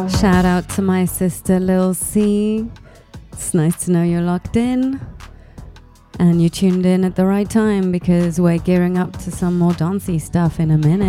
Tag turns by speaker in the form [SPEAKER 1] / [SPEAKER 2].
[SPEAKER 1] Shout out to my sister Lil C. It's nice to know you're locked in and you tuned in at the right time because we're gearing up to some more dancey stuff in a minute.